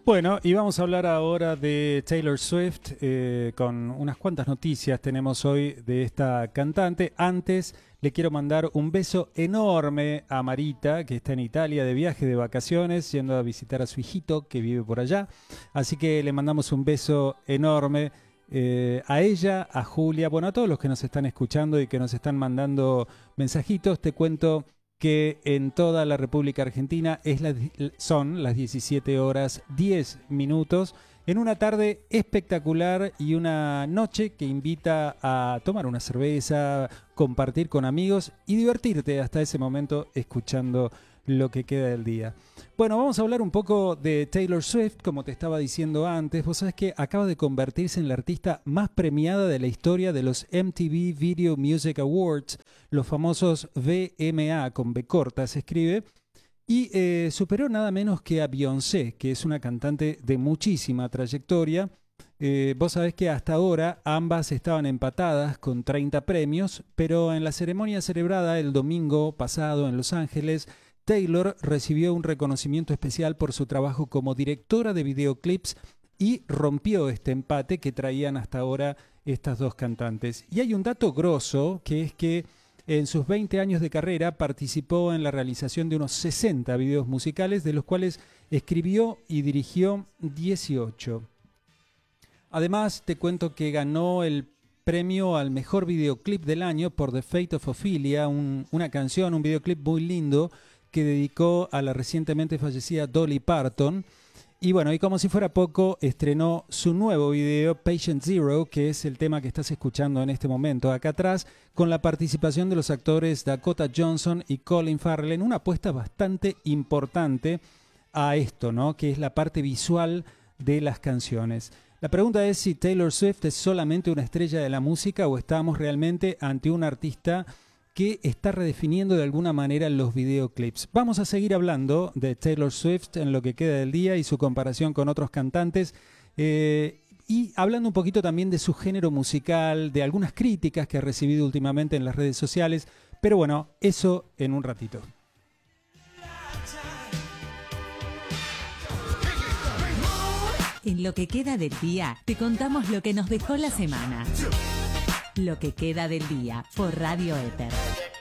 Bueno, y vamos a hablar ahora de Taylor Swift, con unas cuantas noticias tenemos hoy de esta cantante. Antes le quiero mandar un beso enorme a Marita, que está en Italia de viaje, de vacaciones, yendo a visitar a su hijito que vive por allá. Así que le mandamos un beso enorme a ella, a Julia, bueno, a todos los que nos están escuchando y que nos están mandando mensajitos. Te cuento que en toda la República Argentina son las 17 horas 10 minutos, en una tarde espectacular y una noche que invita a tomar una cerveza, compartir con amigos y divertirte hasta ese momento escuchando lo que queda del día. Bueno, vamos a hablar un poco de Taylor Swift, como te estaba diciendo antes. Vos sabés que acaba de convertirse en la artista más premiada de la historia de los MTV Video Music Awards, los famosos VMA, con B corta se escribe, y superó nada menos que a Beyoncé, que es una cantante de muchísima trayectoria. Vos sabés que hasta ahora ambas estaban empatadas con 30 premios, pero en la ceremonia celebrada el domingo pasado en Los Ángeles, Taylor recibió un reconocimiento especial por su trabajo como directora de videoclips y rompió este empate que traían hasta ahora estas dos cantantes. Y hay un dato grosso, que es que en sus 20 años de carrera participó en la realización de unos 60 videos musicales, de los cuales escribió y dirigió 18. Además, te cuento que ganó el premio al mejor videoclip del año por The Fate of Ophelia, una canción, un videoclip muy lindo que dedicó a la recientemente fallecida Dolly Parton. Y bueno, y como si fuera poco, estrenó su nuevo video, Patient Zero, que es el tema que estás escuchando en este momento acá atrás, con la participación de los actores Dakota Johnson y Colin Farrell, en una apuesta bastante importante a esto, ¿no? Que es la parte visual de las canciones. La pregunta es si Taylor Swift es solamente una estrella de la música o estamos realmente ante un artista que está redefiniendo de alguna manera los videoclips. Vamos a seguir hablando de Taylor Swift en lo que queda del día y su comparación con otros cantantes, y hablando un poquito también de su género musical, de algunas críticas que ha recibido últimamente en las redes sociales, pero bueno, eso en un ratito. En lo que queda del día, te contamos lo que nos dejó la semana. Lo que queda del día por Radio Éter.